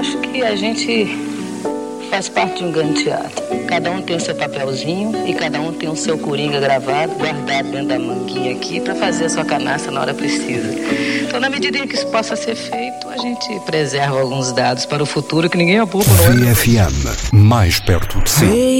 acho que a gente faz parte de um grande teatro. Cada um tem o seu papelzinho e cada um tem o seu coringa gravado, guardado dentro da manguinha aqui para fazer a sua canastra na hora precisa. Então, na medida em que isso possa ser feito, a gente preserva alguns dados para o futuro que ninguém apura. VFM, mais perto de si.